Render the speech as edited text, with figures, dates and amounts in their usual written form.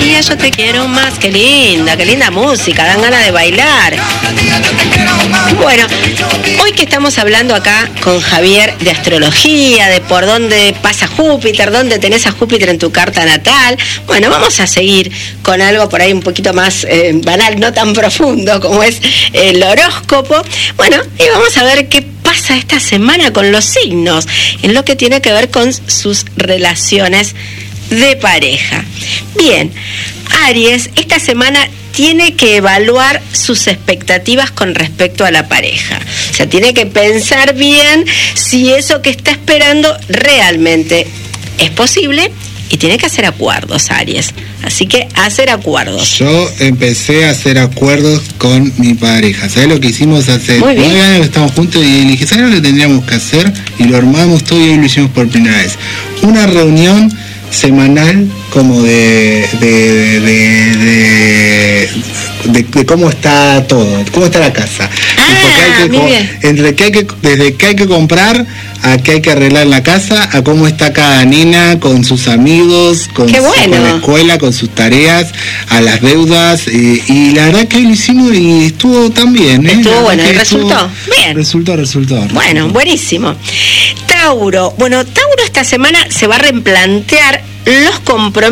día yo te quiero más. Qué linda música, dan ganas de bailar. Bueno, hoy que estamos hablando acá con Javier de astrología, de por dónde pasa Júpiter, dónde tenés a Júpiter en tu carta natal, bueno, vamos a seguir con algo por ahí un poquito más banal, no tan profundo como es el horóscopo. Bueno, y vamos a ver qué pasa esta semana con los signos, en lo que tiene que ver con sus relaciones de pareja. Bien, Aries, esta semana tiene que evaluar sus expectativas con respecto a la pareja. O sea, tiene que pensar bien si eso que está esperando realmente es posible y tiene que hacer acuerdos, Aries. Así que hacer acuerdos. Yo empecé a hacer acuerdos con mi pareja. ¿Sabes lo que hicimos hace 9 años que estamos juntos? Y le dije, ¿sabes lo que tendríamos que hacer? Y lo armamos todo y hoy lo hicimos por primera vez. Una reunión semanal como de cómo está todo, cómo está la casa. Desde que hay que comprar a qué hay que arreglar la casa, a cómo está cada nena con sus amigos, con la escuela, con sus tareas, a las deudas, y la verdad que lo hicimos y estuvo tan bien. Estuvo bueno, ¿y resultó? Bien. Resultó. Bueno, buenísimo. Tauro esta semana se va a replantear los compromisos